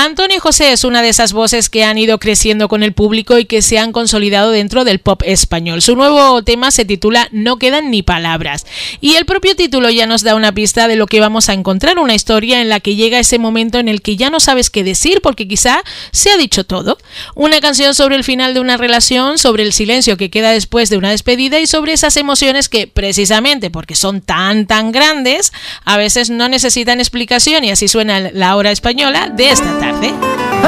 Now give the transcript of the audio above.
Antonio José es una de esas voces que han ido creciendo con el público y que se han consolidado dentro del pop español. Su nuevo tema se titula No quedan ni palabras y el propio título ya nos da una pista de lo que vamos a encontrar, una historia en la que llega ese momento en el que ya no sabes qué decir porque quizá se ha dicho todo. Una canción sobre el final de una relación, sobre el silencio que queda después de una despedida y sobre esas emociones que precisamente porque son tan grandes a veces no necesitan explicación, y así suena la hora española de esta tarde.